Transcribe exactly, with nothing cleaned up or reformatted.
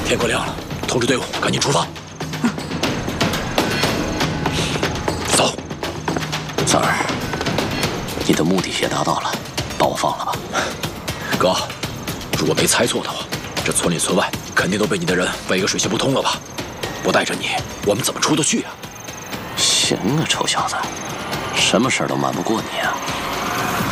天快亮了，通知队伍赶紧出发。嗯、走， 三儿，你的目的也达到了，把我放了吧。 哥，如果没猜错的话，这村里村外肯定都被你的人围个水泄不通了吧？不带着你，我们怎么出得去啊？ 行啊，臭小子，什么事儿都瞒不过你啊！